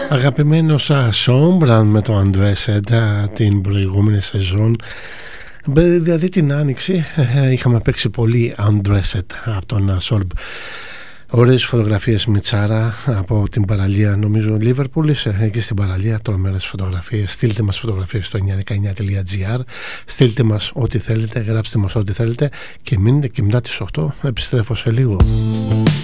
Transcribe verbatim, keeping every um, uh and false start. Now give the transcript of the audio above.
Αγαπημένος Σόμπραν με το Undressed την προηγούμενη σεζόν. Δηλαδή την Άνοιξη είχαμε παίξει πολύ Undressed από τον Σόρμπ. Ωραίες φωτογραφίες Μιτσάρα από την παραλία, νομίζω Λίβερπουλ, εκεί στην παραλία, τρομερές φωτογραφίες. Στείλτε μας φωτογραφίες στο εννιά δεκαεννιά τελεία τζι άρ, στείλτε μας ό,τι θέλετε, γράψτε μας ό,τι θέλετε και μείνετε και μετά τις οκτώ, επιστρέφω σε λίγο.